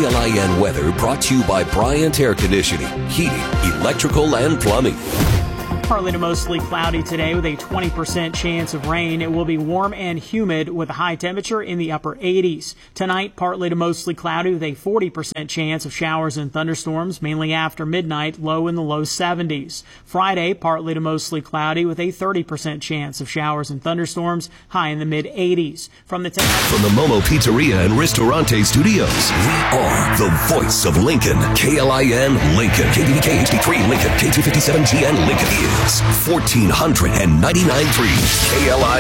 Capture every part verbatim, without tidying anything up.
K L I N weather brought to you by Bryant Air Conditioning, Heating, Electrical, and Plumbing. Partly to mostly cloudy today with a twenty percent chance of rain. It will be warm and humid with a high temperature in the upper eighties. Tonight, partly to mostly cloudy with a forty percent chance of showers and thunderstorms, mainly after midnight, low in the low seventies. Friday, partly to mostly cloudy with a thirty percent chance of showers and thunderstorms, high in the mid eighties. From the t- From the Momo Pizzeria and Ristorante Studios, we are the voice of Lincoln. K L I N Lincoln, K B B K H D three Lincoln, K two fifty-seven G N Lincoln is fourteen ninety-nine point three K L I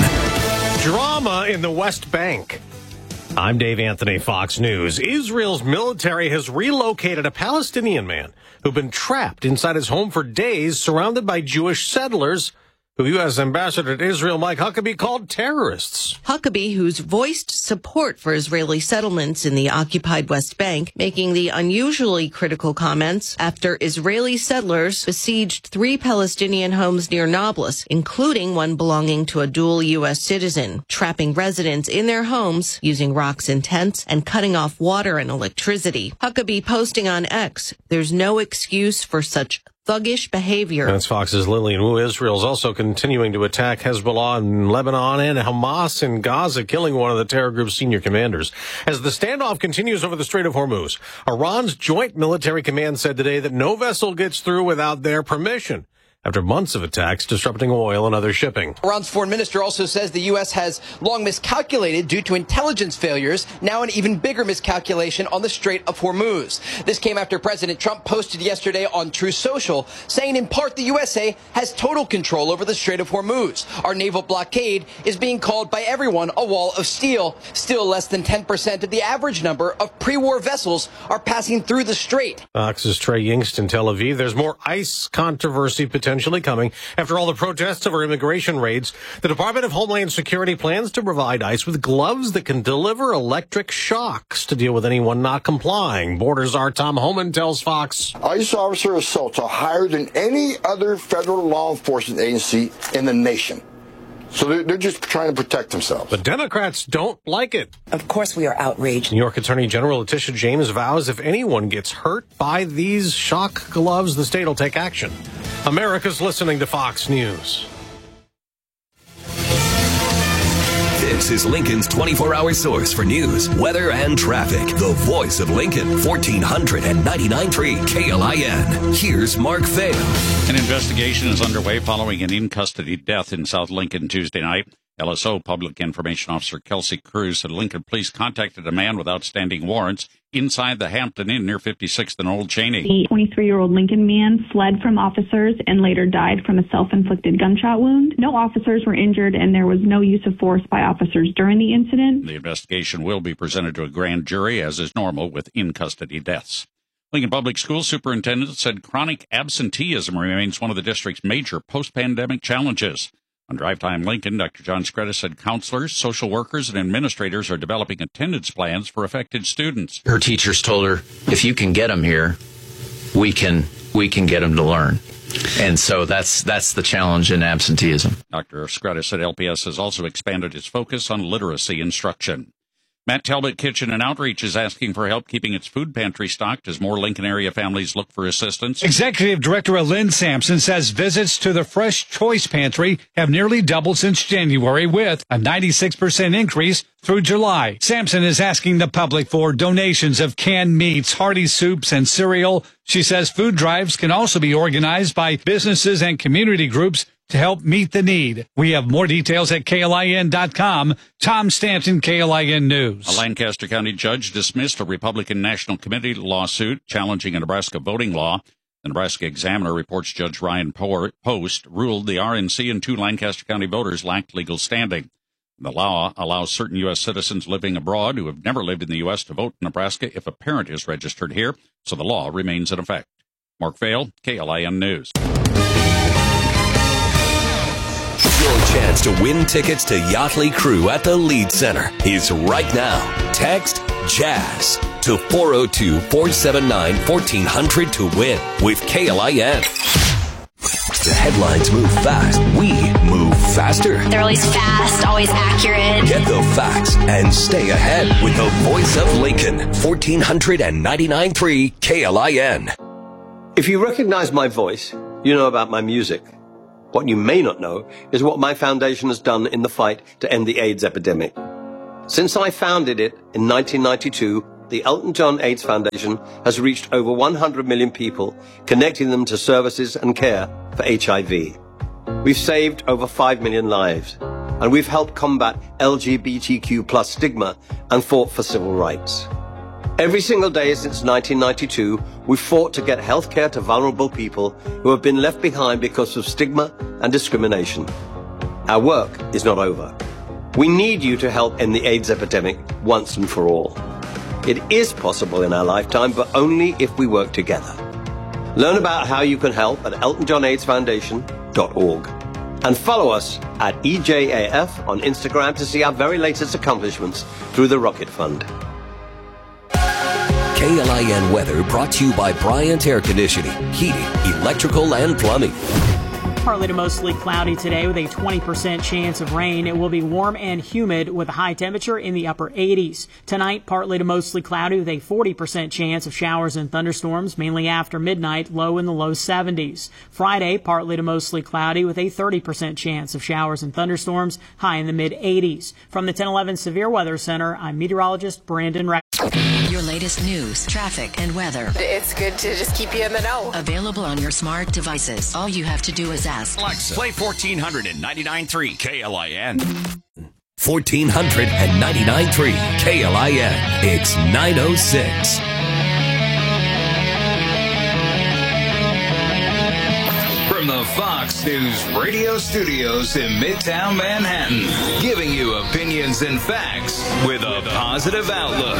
N. Drama in the West Bank. I'm Dave Anthony, Fox News. Israel's military has relocated a Palestinian man who'd been trapped inside his home for days, surrounded by Jewish settlers who U S Ambassador to Israel Mike Huckabee called terrorists. Huckabee, who's voiced support for Israeli settlements in the occupied West Bank, making the unusually critical comments after Israeli settlers besieged three Palestinian homes near Nablus, including one belonging to a dual U S citizen, trapping residents in their homes using rocks and tents and cutting off water and electricity. Huckabee posting on X, "There's no excuse for such thuggish behavior." That's Fox's Lillian Wu. Israel's also continuing to attack Hezbollah in Lebanon and Hamas in Gaza, killing one of the terror group's senior commanders. As the standoff continues over the Strait of Hormuz, Iran's Joint Military Command said today that no vessel gets through without their permission, after months of attacks disrupting oil and other shipping. Iran's foreign minister also says the U S has long miscalculated due to intelligence failures, now an even bigger miscalculation on the Strait of Hormuz. This came after President Trump posted yesterday on Truth Social, saying in part the U S A has total control over the Strait of Hormuz. Our naval blockade is being called by everyone a wall of steel. Still less than ten percent of the average number of pre-war vessels are passing through the strait. Fox's Trey Yingst in Tel Aviv. There's more ICE controversy potentially potentially coming after all the protests over immigration raids. The Department of Homeland Security plans to provide ICE with gloves that can deliver electric shocks to deal with anyone not complying. Border Czar Tom Homan tells Fox. ICE officer assaults are higher than any other federal law enforcement agency in the nation. So they're, they're just trying to protect themselves. But Democrats don't like it. Of course we are outraged. New York Attorney General Letitia James vows if anyone gets hurt by these shock gloves, the state will take action. America's listening to Fox News. This is Lincoln's twenty-four hour source for news, weather, and traffic. The voice of Lincoln, fourteen ninety-nine point three K L I N. Here's Mark Vail. An investigation is underway following an in-custody death in South Lincoln Tuesday night. L S O Public Information Officer Kelsey Cruz said Lincoln police contacted a man with outstanding warrants inside the Hampton Inn near fifty-sixth and Old Cheney. The twenty-three-year-old Lincoln man fled from officers and later died from a self-inflicted gunshot wound. No officers were injured, and there was no use of force by officers during the incident. The investigation will be presented to a grand jury, as is normal with in-custody deaths. Lincoln Public School Superintendent said chronic absenteeism remains one of the district's major post-pandemic challenges. On Drive Time Lincoln, Doctor John Scretta said counselors, social workers, and administrators are developing attendance plans for affected students. Her teachers told her, if you can get them here, we can we can get them to learn. And so that's that's the challenge in absenteeism. Doctor Scretta said L P S has also expanded its focus on literacy instruction. Matt Talbot Kitchen and Outreach is asking for help keeping its food pantry stocked as more Lincoln area families look for assistance. Executive Director Lynn Sampson says visits to the Fresh Choice Pantry have nearly doubled since January, with a ninety-six percent increase through July. Sampson is asking the public for donations of canned meats, hearty soups, and cereal. She says food drives can also be organized by businesses and community groups to help meet the need. We have more details at K L I N dot com. Tom Stanton, K L I N News. A Lancaster County judge dismissed a Republican National Committee lawsuit challenging a Nebraska voting law. The Nebraska Examiner reports Judge Ryan Post ruled the R N C and two Lancaster County voters lacked legal standing. The law allows certain U S citizens living abroad who have never lived in the U S to vote in Nebraska if a parent is registered here, so the law remains in effect. Mark Vail, K L I N News. Your chance to win tickets to Yachtly Crew at the Lead Center is right now. Text JAZZ to four oh two, four seven nine, one four hundred to win with K L I N. The headlines move fast. We move faster? They're always fast, always accurate. Get the facts and stay ahead with the voice of Lincoln. fourteen ninety-nine point three K L I N. If you recognize my voice, you know about my music. What you may not know is what my foundation has done in the fight to end the AIDS epidemic. Since I founded it in nineteen ninety-two, the Elton John AIDS Foundation has reached over one hundred million people, connecting them to services and care for H I V. We've saved over five million lives, and we've helped combat L G B T Q plus stigma and fought for civil rights. Every single day since nineteen ninety-two, we've fought to get health care to vulnerable people who have been left behind because of stigma and discrimination. Our work is not over. We need you to help end the AIDS epidemic once and for all. It is possible in our lifetime, but only if we work together. Learn about how you can help at elton john aids foundation dot org. And follow us at E J A F on Instagram to see our very latest accomplishments through the Rocket Fund. K L I N weather brought to you by Bryant Air Conditioning, Heating, Electrical, and Plumbing. Partly to mostly cloudy today with a twenty percent chance of rain. It will be warm and humid with a high temperature in the upper eighties. Tonight, partly to mostly cloudy with a forty percent chance of showers and thunderstorms, mainly after midnight, low in the low seventies. Friday, partly to mostly cloudy with a thirty percent chance of showers and thunderstorms, high in the mid eighties. From the ten eleven Severe Weather Center, I'm meteorologist Brandon Rex. Your latest news, traffic, and weather. It's good to just keep you in the know. Available on your smart devices. All you have to do is ask Alexa, play fourteen ninety-nine point three K L I N. fourteen ninety-nine point three K L I N. It's nine oh six. From the Fox News radio studios in Midtown Manhattan, giving you opinions and facts with a positive outlook.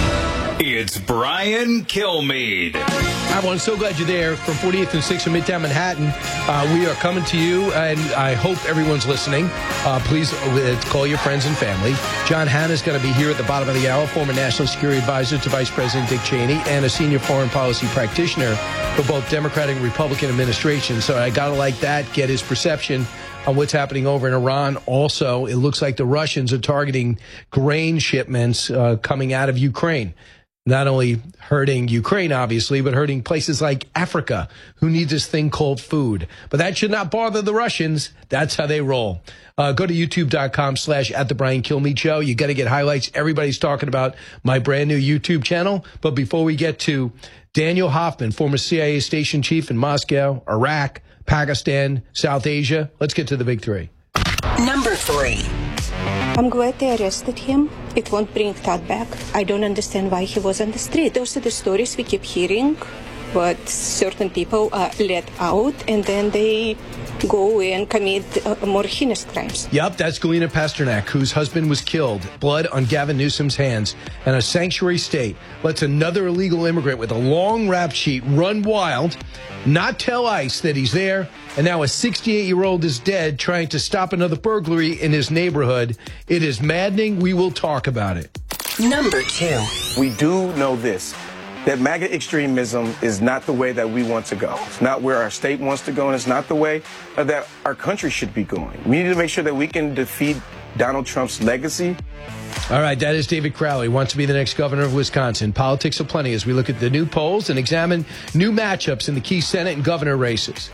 It's Brian Kilmeade. Hi, everyone. So glad you're there from forty-eighth and sixth in Midtown Manhattan. Uh, we are coming to you, and I hope everyone's listening. Uh, please uh, call your friends and family. John Hanna is going to be here at the bottom of the hour, former National Security Advisor to Vice President Dick Cheney and a senior foreign policy practitioner for both Democratic and Republican administrations. So I got to like that, get his perception on what's happening over in Iran. Also, it looks like the Russians are targeting grain shipments uh, coming out of Ukraine. Not only hurting Ukraine, obviously, but hurting places like Africa, who need this thing called food. But that should not bother the Russians. That's how they roll. Uh, go to youtube.com slash at the Brian Kilmeade Show. You got to get highlights. Everybody's talking about my brand new YouTube channel. But before we get to Daniel Hoffman, former C I A station chief in Moscow, Iraq, Pakistan, South Asia, let's get to the big three. Number three. I'm glad they arrested him. It won't bring Todd back. I don't understand why he was on the street. Those are the stories we keep hearing, but certain people are let out and then they go and commit uh, more heinous crimes. Yep, that's Galina Pasternak, whose husband was killed. Blood on Gavin Newsom's hands. And a sanctuary state lets another illegal immigrant with a long rap sheet run wild, not tell ICE that he's there, and now a sixty-eight-year-old is dead trying to stop another burglary in his neighborhood. It is maddening. We will talk about it. Number two. We do know this, that MAGA extremism is not the way that we want to go. It's not where our state wants to go, and it's not the way that our country should be going. We need to make sure that we can defeat Donald Trump's legacy. All right, that is David Crowley, wants to be the next governor of Wisconsin. Politics of plenty as we look at the new polls and examine new matchups in the key Senate and governor races.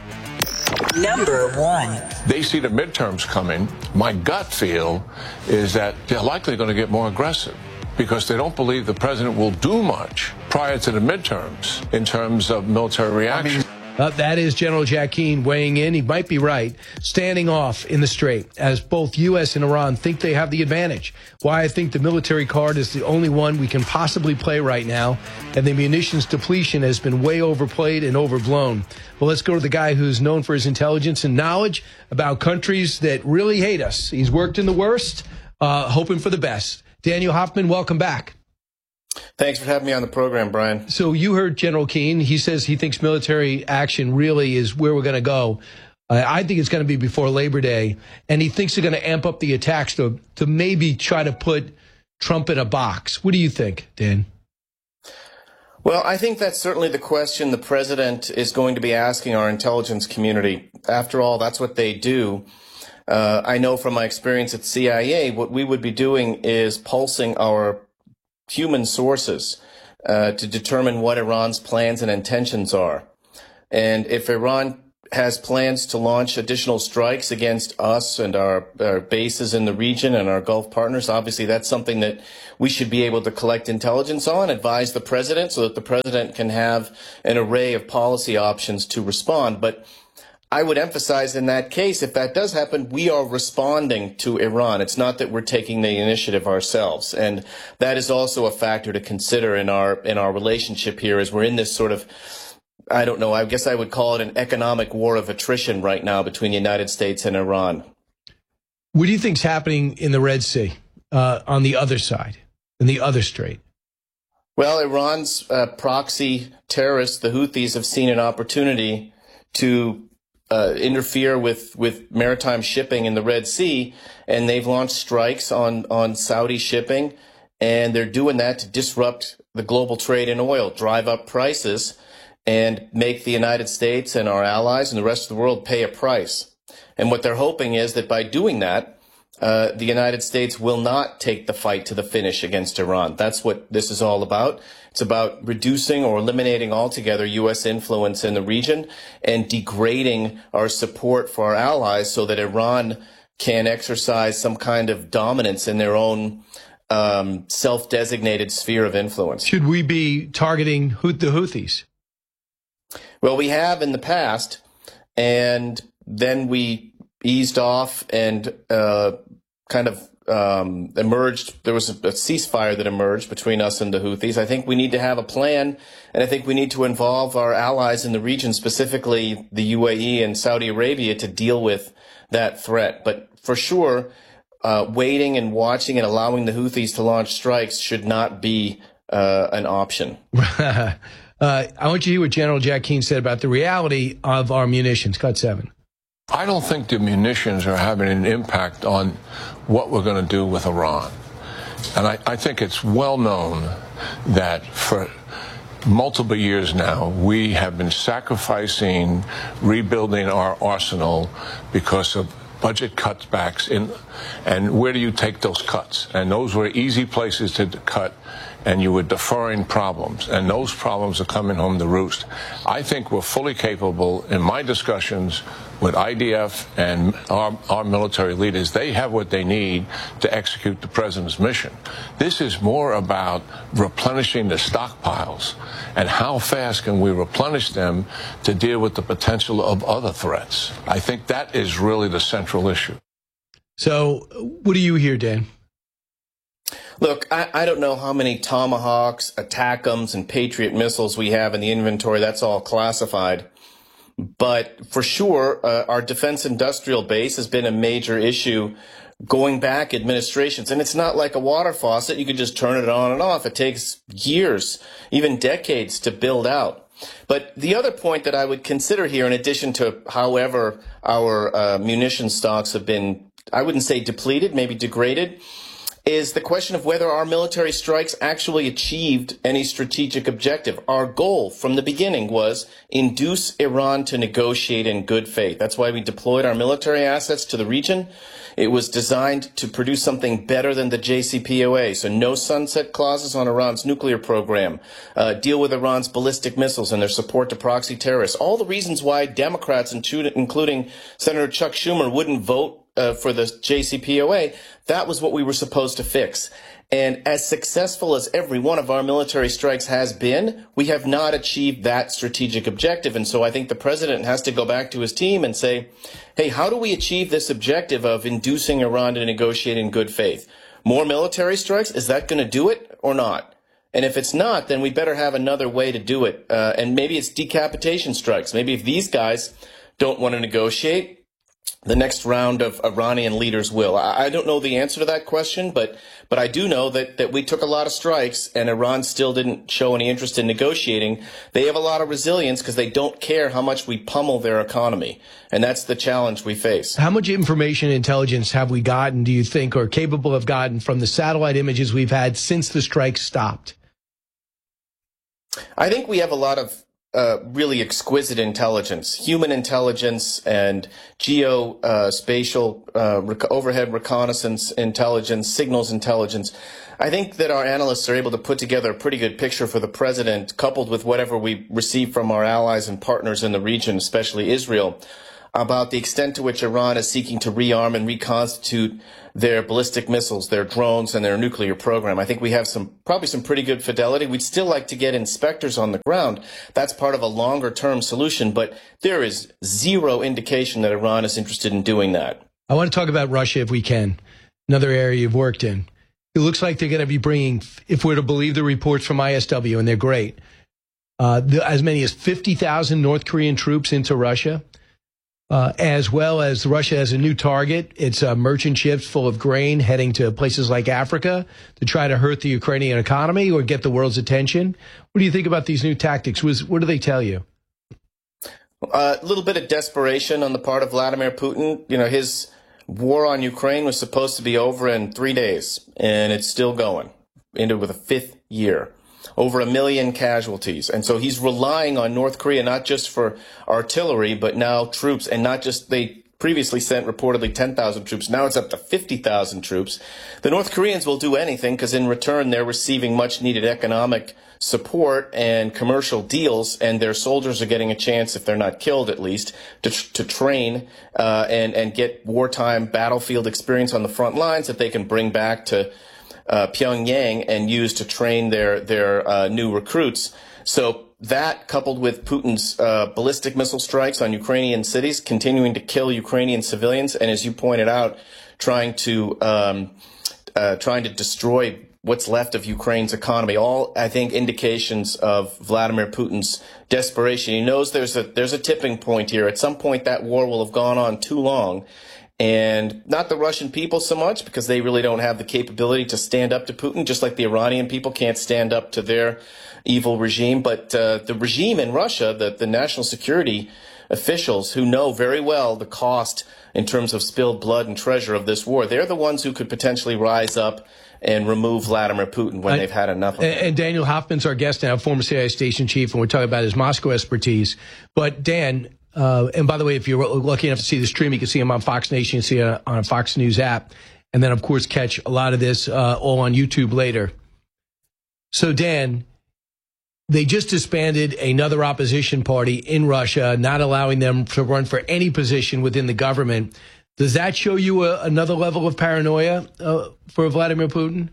Number one. They see the midterms coming. My gut feel is that they're likely going to get more aggressive because they don't believe the president will do much prior to the midterms in terms of military reaction. I mean, Uh, that is General Jack Keane weighing in. He might be right, standing off in the straight as both U S and Iran think they have the advantage. Why I think the military card is the only one we can possibly play right now, and the munitions depletion has been way overplayed and overblown. Well, let's go to the guy who's known for his intelligence and knowledge about countries that really hate us. He's worked in the worst, uh, hoping for the best. Daniel Hoffman, welcome back. Thanks for having me on the program, Brian. So you heard General Keane. He says he thinks military action really is where we're going to go. Uh, I think it's going to be before Labor Day. And he thinks they're going to amp up the attacks to, to maybe try to put Trump in a box. What do you think, Dan? Well, I think that's certainly the question the president is going to be asking our intelligence community. After all, that's what they do. Uh, I know from my experience at C I A, what we would be doing is pulsing our human sources uh, to determine what Iran's plans and intentions are. And if Iran has plans to launch additional strikes against us and our, our bases in the region and our Gulf partners, obviously that's something that we should be able to collect intelligence on, advise the president so that the president can have an array of policy options to respond. But I would emphasize in that case, if that does happen, we are responding to Iran. It's not that we're taking the initiative ourselves. And that is also a factor to consider in our, in our relationship here, as we're in this sort of, I don't know, I guess I would call it an economic war of attrition right now between the United States and Iran. What do you think's happening in the Red Sea, uh, on the other side, in the other strait? Well, Iran's uh, proxy terrorists, the Houthis, have seen an opportunity to uh, interfere with, with maritime shipping in the Red Sea, and they've launched strikes on, on Saudi shipping, and they're doing that to disrupt the global trade in oil, drive up prices, and make the United States and our allies and the rest of the world pay a price. And what they're hoping is that by doing that, uh, the United States will not take the fight to the finish against Iran. That's what this is all about. It's about reducing or eliminating altogether U S influence in the region and degrading our support for our allies so that Iran can exercise some kind of dominance in their own um, self-designated sphere of influence. Should we be targeting the Houthis? Well, we have in the past, and then we eased off and uh, kind of um, emerged. There was a, a ceasefire that emerged between us and the Houthis. I think we need to have a plan, and I think we need to involve our allies in the region, specifically the U A E and Saudi Arabia, to deal with that threat. But for sure, uh, waiting and watching and allowing the Houthis to launch strikes should not be uh, an option. Uh, I want you to hear what General Jack Keane said about the reality of our munitions. Cut seven. I don't think the munitions are having an impact on what we're going to do with Iran. And I, I think it's well known that for multiple years now, we have been sacrificing rebuilding our arsenal because of budget cutbacks. In, and where do you take those cuts? And those were easy places to cut, and you were deferring problems, and those problems are coming home to roost. I think we're fully capable, in my discussions with I D F and our, our military leaders, they have what they need to execute the president's mission. This is more about replenishing the stockpiles, and how fast can we replenish them to deal with the potential of other threats. I think that is really the central issue. So what do you hear, Dan? Look, I, I don't know how many Tomahawks, Attackums, and Patriot missiles we have in the inventory. That's all classified. But for sure, uh, our defense industrial base has been a major issue going back administrations. And it's not like a water faucet. You can just turn it on and off. It takes years, even decades, to build out. But the other point that I would consider here, in addition to however our uh, munition stocks have been, I wouldn't say depleted, maybe degraded, is the question of whether our military strikes actually achieved any strategic objective. Our goal from the beginning was induce Iran to negotiate in good faith. That's why we deployed our military assets to the region. It was designed to produce something better than the J C P O A. So no sunset clauses on Iran's nuclear program, uh, deal with Iran's ballistic missiles and their support to proxy terrorists. All the reasons why Democrats, including Senator Chuck Schumer, wouldn't vote Uh, for the J C P O A, that was what we were supposed to fix. And as successful as every one of our military strikes has been, we have not achieved that strategic objective. And so I think the president has to go back to his team and say, hey, how do we achieve this objective of inducing Iran to negotiate in good faith? More military strikes? Is that going to do it or not? And if it's not, then we better have another way to do it. Uh, and maybe it's decapitation strikes. Maybe if these guys don't want to negotiate, the next round of Iranian leaders will. I don't know the answer to that question, but but I do know that, that we took a lot of strikes and Iran still didn't show any interest in negotiating. They have a lot of resilience because they don't care how much we pummel their economy. And that's the challenge we face. How much information and intelligence have we gotten, do you think, or capable of gotten from the satellite images we've had since the strike stopped? I think we have a lot of uh, really exquisite intelligence, human intelligence and geospatial uh, rec- overhead reconnaissance intelligence, signals intelligence. I think that our analysts are able to put together a pretty good picture for the president, coupled with whatever we receive from our allies and partners in the region, especially Israel, about the extent to which Iran is seeking to rearm and reconstitute their ballistic missiles, their drones, and their nuclear program. I think we have some probably some pretty good fidelity. We'd still like to get inspectors on the ground. That's part of a longer-term solution, but there is zero indication that Iran is interested in doing that. I want to talk about Russia, if we can, another area you've worked in. It looks like they're going to be bringing, if we're to believe the reports from I S W, and they're great, uh, the, as many as fifty thousand North Korean troops into Russia. Uh, as well as Russia has a new target. It's uh, merchant ships full of grain heading to places like Africa to try to hurt the Ukrainian economy or get the world's attention. What do you think about these new tactics? Was, what do they tell you? Uh, a little bit of desperation on the part of Vladimir Putin. You know, his war on Ukraine was supposed to be over in three days, and it's still going into with a fifth year. Over a million casualties. And so he's relying on North Korea, not just for artillery, but now troops, and not just, they previously sent reportedly ten thousand troops. Now it's up to fifty thousand troops. The North Koreans will do anything because in return they're receiving much needed economic support and commercial deals, and their soldiers are getting a chance, if they're not killed at least, to, to train uh, and, and get wartime battlefield experience on the front lines that they can bring back to Uh, Pyongyang and use to train their their uh, new recruits. So that, coupled with Putin's uh, ballistic missile strikes on Ukrainian cities, continuing to kill Ukrainian civilians, and as you pointed out, trying to um, uh, trying to destroy what's left of Ukraine's economy. All, I think, indications of Vladimir Putin's desperation. He knows there's a there's a tipping point here. At some point, that war will have gone on too long. And not the Russian people so much, because they really don't have the capability to stand up to Putin, just like the Iranian people can't stand up to their evil regime. But uh, the regime in Russia, the, the national security officials who know very well the cost in terms of spilled blood and treasure of this war, they're the ones who could potentially rise up and remove Vladimir Putin when I, they've had enough of it. And Daniel Hoffman's our guest now, former C I A station chief, and we're talking about his Moscow expertise. But Dan, Uh, and by the way, if you're lucky enough to see the stream, you can see him on Fox Nation, you can see it on a Fox News app, and then, of course, catch a lot of this uh, all on YouTube later. So, Dan, they just disbanded another opposition party in Russia, not allowing them to run for any position within the government. Does that show you a, another level of paranoia uh, for Vladimir Putin?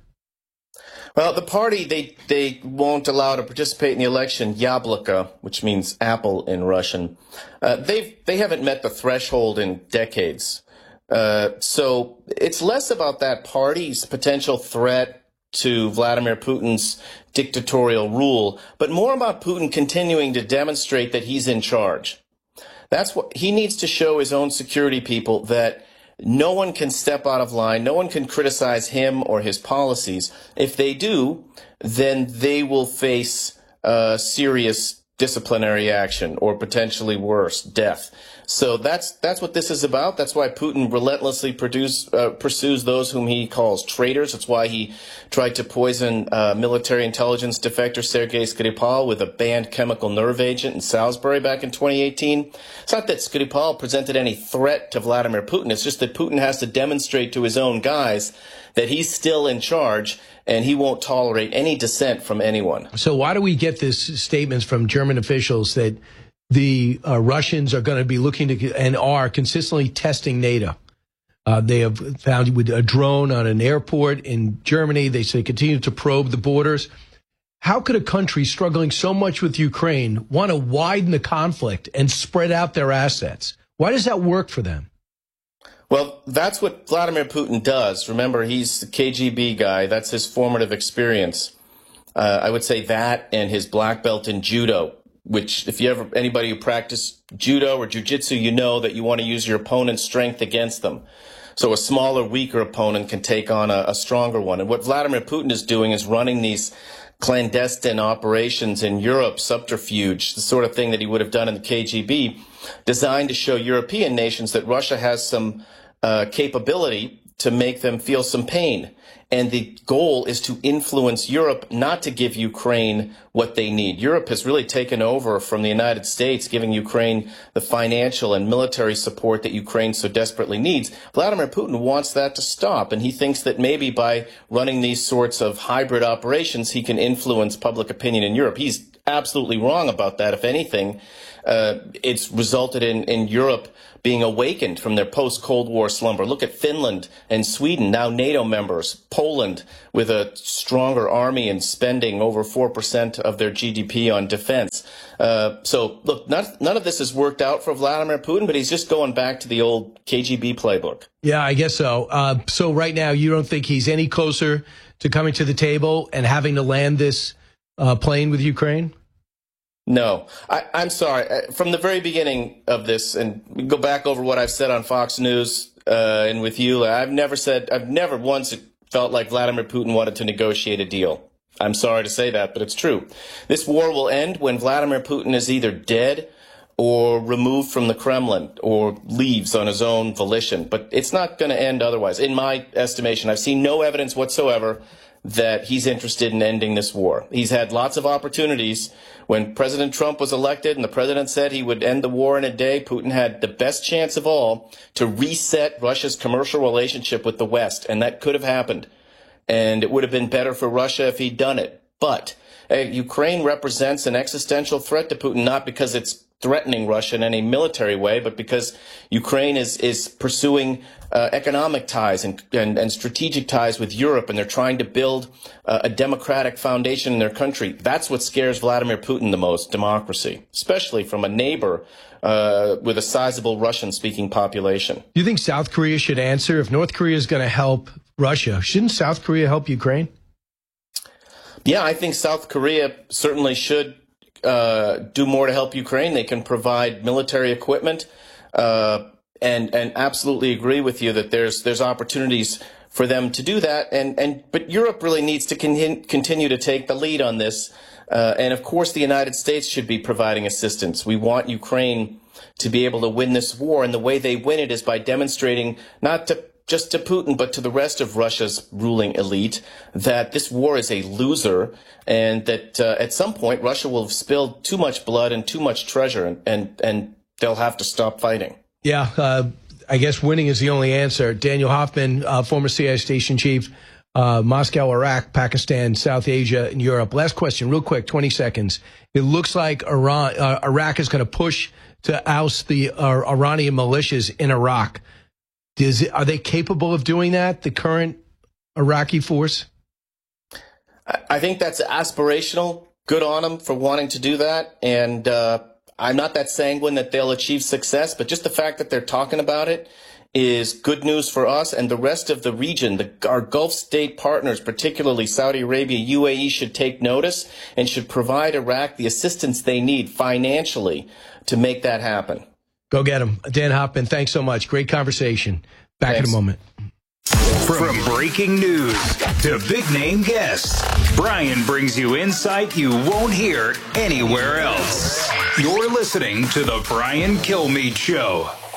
Well, the party, they, they won't allow to participate in the election, Yabloko, which means apple in Russian. Uh, they've, they haven't met the threshold in decades. Uh, so it's less about that party's potential threat to Vladimir Putin's dictatorial rule, but more about Putin continuing to demonstrate that he's in charge. That's what he needs to show his own security people, that no one can step out of line. No one can criticize him or his policies. If they do, then they will face uh, serious disciplinary action or potentially worse, death. So that's that's what this is about. That's why Putin relentlessly produce, uh, pursues those whom he calls traitors. That's why he tried to poison uh, military intelligence defector Sergei Skripal with a banned chemical nerve agent in Salisbury back in twenty eighteen. It's not that Skripal presented any threat to Vladimir Putin. It's just that Putin has to demonstrate to his own guys that he's still in charge and he won't tolerate any dissent from anyone. So why do we get this statements from German officials that the uh, Russians are going to be looking to and are consistently testing NATO? Uh, they have found with a drone on an airport in Germany. They say continue to probe the borders. How could a country struggling so much with Ukraine want to widen the conflict and spread out their assets? Why does that work for them? Well, that's what Vladimir Putin does. Remember, he's the K G B guy. That's his formative experience. Uh, I would say that and his black belt in judo, which if you ever, anybody who practiced judo or jujitsu, you know that you want to use your opponent's strength against them. So a smaller, weaker opponent can take on a, a stronger one. And what Vladimir Putin is doing is running these clandestine operations in Europe, subterfuge, the sort of thing that he would have done in the K G B, designed to show European nations that Russia has some uh, capability to make them feel some pain. And the goal is to influence Europe not to give Ukraine what they need. Europe has really taken over from the United States, giving Ukraine the financial and military support that Ukraine so desperately needs. Vladimir Putin wants that to stop, and he thinks that maybe by running these sorts of hybrid operations, he can influence public opinion in Europe. He's absolutely wrong about that. If anything, uh, it's resulted in, in Europe being awakened from their post-Cold War slumber. Look at Finland and Sweden, now NATO members. Poland, with a stronger army and spending over four percent of their G D P on defense. Uh, so, look, not, none of this has worked out for Vladimir Putin, but he's just going back to the old K G B playbook. Yeah, I guess so. Uh, so right now, you don't think he's any closer to coming to the table and having to land this uh, plane with Ukraine? No, I, I'm sorry. From the very beginning of this, and we go back over what I've said on Fox News uh, and with you, I've never said, I've never once felt like Vladimir Putin wanted to negotiate a deal. I'm sorry to say that, but it's true. This war will end when Vladimir Putin is either dead or removed from the Kremlin or leaves on his own volition. But it's not going to end otherwise. In my estimation, I've seen no evidence whatsoever that he's interested in ending this war. He's had lots of opportunities. When President Trump was elected and the president said he would end the war in a day, Putin had the best chance of all to reset Russia's commercial relationship with the West, and that could have happened. And it would have been better for Russia if he'd done it. But uh, Ukraine represents an existential threat to Putin, not because it's threatening Russia in any military way, but because Ukraine is, is pursuing uh, economic ties and, and, and strategic ties with Europe, and they're trying to build uh, a democratic foundation in their country. That's what scares Vladimir Putin the most, democracy, especially from a neighbor uh, with a sizable Russian-speaking population. Do you think South Korea should answer? If North Korea is going to help Russia, shouldn't South Korea help Ukraine? Yeah, I think South Korea certainly should Uh, do more to help Ukraine. They can provide military equipment, uh, and and absolutely agree with you that there's there's opportunities for them to do that. And and but Europe really needs to con- continue to take the lead on this. Uh, and of course, the United States should be providing assistance. We want Ukraine to be able to win this war, and the way they win it is by demonstrating not to just to Putin, but to the rest of Russia's ruling elite, that this war is a loser, and that uh, at some point Russia will have spilled too much blood and too much treasure, and, and, and they'll have to stop fighting. Yeah, uh, I guess winning is the only answer. Daniel Hoffman, uh, former C I A station chief, uh, Moscow, Iraq, Pakistan, South Asia, and Europe. Last question, real quick, twenty seconds. It looks like Iran, uh, Iraq is going to push to oust the uh, Iranian militias in Iraq. Is it, are they capable of doing that, the current Iraqi force? I think that's aspirational. Good on them for wanting to do that. And uh, I'm not that sanguine that they'll achieve success, but just the fact that they're talking about it is good news for us and the rest of the region. The, our Gulf state partners, particularly Saudi Arabia, U A E, should take notice and should provide Iraq the assistance they need financially to make that happen. Go get him. Dan Hoffman, thanks so much. Great conversation. Back Thanks. in a moment. From breaking news to big-name guests, Brian brings you insight you won't hear anywhere else. You're listening to The Brian Kilmeade Show.